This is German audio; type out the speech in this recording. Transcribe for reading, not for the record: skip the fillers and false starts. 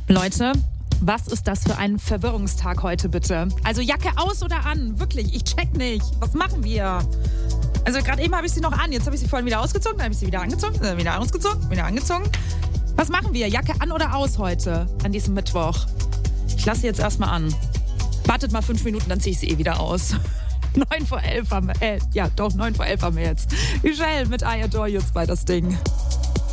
Leute, was ist das für ein Verwirrungstag heute bitte? Also Jacke aus oder an? Wirklich, ich check nicht. Was machen wir? Also gerade eben habe ich sie noch an, jetzt habe ich sie vorhin wieder ausgezogen, dann habe ich sie wieder angezogen, dann wieder ausgezogen, wieder angezogen. Was machen wir? Jacke an oder aus heute, an diesem Mittwoch? Ich lasse sie jetzt erstmal an. Wartet mal 5 Minuten, dann ziehe ich sie wieder aus. 9:11 haben wir, 9:11 haben wir jetzt. Michelle mit I Adore You 2, das Ding.